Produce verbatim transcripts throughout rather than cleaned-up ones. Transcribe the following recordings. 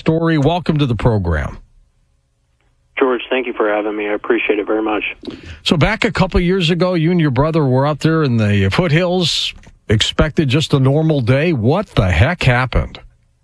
story. Welcome to the program. George, thank you for having me. I appreciate it very much. So back a couple years ago, you and your brother were out there in the foothills, expected just a normal day. What the heck happened?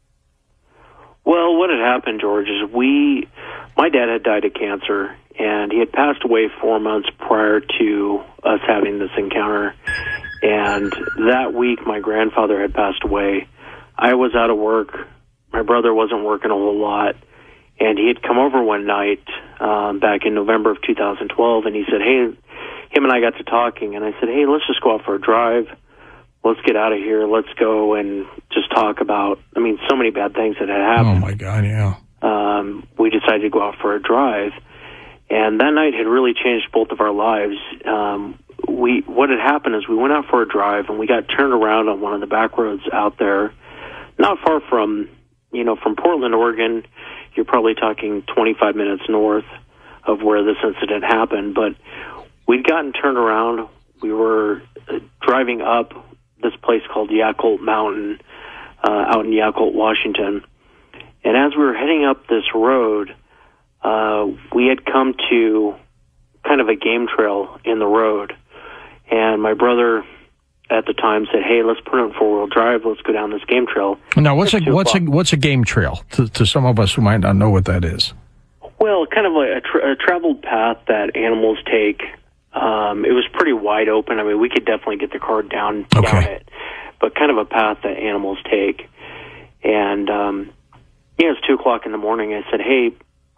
Well, what had happened, George, is we, my dad had died of cancer, and he had passed away four months prior to us having this encounter. And that week, my grandfather had passed away. I was out of work. My brother wasn't working a whole lot. And he had come over one night um, back in November of two thousand twelve, and he said, hey, him and I got to talking, and I said, hey, let's just go out for a drive. Let's get out of here. Let's go and just talk about, I mean, so many bad things that had happened. Oh, my God, yeah. Um, we decided to go out for a drive. And that night had really changed both of our lives. Um, we what had happened is we went out for a drive, and we got turned around on one of the back roads out there, not far from, you know, from Portland, Oregon. You're probably talking twenty-five minutes north of where this incident happened. But we'd gotten turned around. We were uh, driving up this place called Yakult Mountain uh, out in Yakult, Washington. And as we were heading up this road, uh, we had come to kind of a game trail in the road. And my brother at the time said, hey, let's put it in four-wheel drive. Let's go down this game trail. Now, what's a what's a what's a game trail to, to some of us who might not know what that is? Well, kind of like a, tra- a traveled path that animals take. Um, it was pretty wide open. I mean, we could definitely get the car down, okay. down it, but kind of a path that animals take. And, um, you know, it's two o'clock in the morning. I said, hey,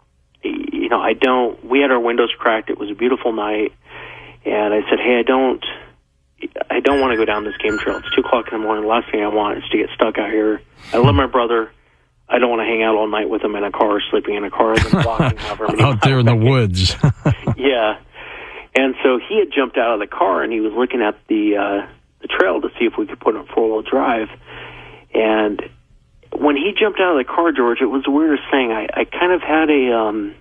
you know, I don't, we had our windows cracked. It was a beautiful night. And I said, hey, I don't, I don't want to go down this game trail. It's two o'clock in the morning. The last thing I want is to get stuck out here. I love my brother. I don't want to hang out all night with him in a car, sleeping in a car, and walking however many out there in the woods. Yeah. And so he had jumped out of the car, and he was looking at the uh, the trail to see if we could put it in four-wheel drive. And when he jumped out of the car, George, it was the weirdest thing. I, I kind of had a, um,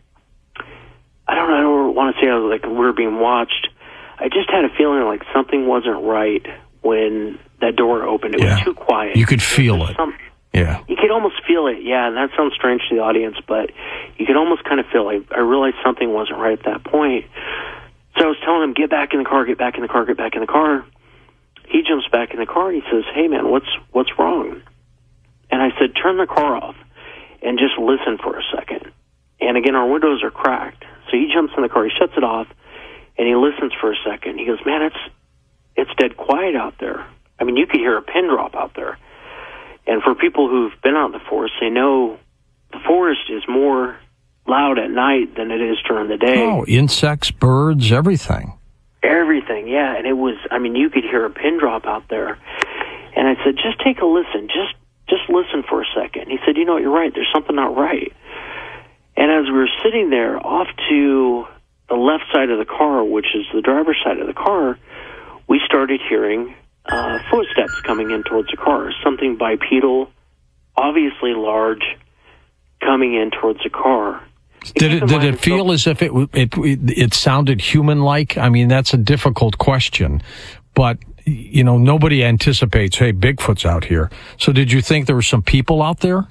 I don't know, I don't want to say I was like we were being watched. I just had a feeling like something wasn't right when that door opened. It yeah. was too quiet. You could feel it. Some, yeah. You could almost feel it, yeah, and that sounds strange to the audience, but you could almost kind of feel it. I realized something wasn't right at that point. So I was telling him, get back in the car, get back in the car, get back in the car. He jumps back in the car, and he says, hey, man, what's what's wrong? And I said, turn the car off and just listen for a second. And again, our windows are cracked. So he jumps in the car, he shuts it off, and he listens for a second. He goes, man, it's it's dead quiet out there. I mean, you could hear a pin drop out there. And for people who've been out in the forest, they know the forest is more loud at night than it is during the day. Oh, insects, birds, everything. Everything, yeah. And it was, I mean, you could hear a pin drop out there. And I said, just take a listen. Just just listen for a second. He said, you know what, you're right. There's something not right. And as we were sitting there off to the left side of the car, which is the driver's side of the car, we started hearing uh, footsteps coming in towards the car. Something bipedal, obviously large, coming in towards the car. Did it did it feel as if it it it sounded human-like? I mean, that's a difficult question, but you know, nobody anticipates, hey, Bigfoot's out here. So did you think there were some people out there?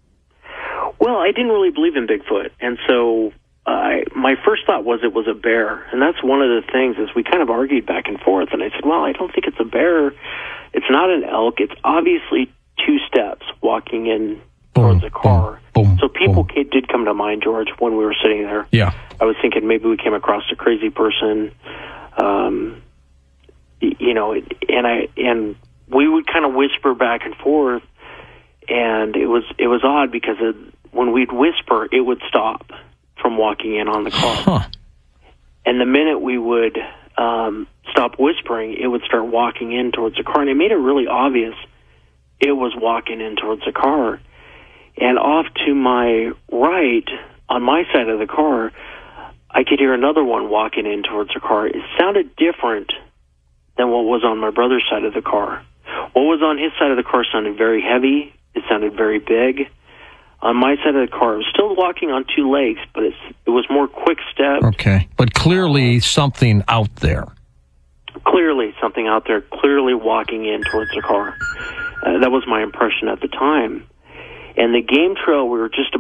Well, I didn't really believe in Bigfoot, and so uh, my first thought was it was a bear, and that's one of the things is we kind of argued back and forth, and I said, well, I don't think it's a bear. It's not an elk. It's obviously two steps walking in boom, towards a car. Boom, boom, so people boom. did come to mind, George, when we were sitting there. Yeah. I was thinking maybe we came across a crazy person, um, you know, and I and we would kind of whisper back and forth, and it was it was odd because it, when we'd whisper, it would stop from walking in on the car. Huh. And the minute we would um, stop whispering, it would start walking in towards the car, and it made it really obvious it was walking in towards the car. And off to my right, on my side of the car, I could hear another one walking in towards the car. It sounded different than what was on my brother's side of the car. What was on his side of the car sounded very heavy. It sounded very big. On my side of the car, it was still walking on two legs, but it's, it was more quick steps. Okay, but clearly something out there. Clearly something out there, clearly walking in towards the car. Uh, that was my impression at the time. And the game trail we were just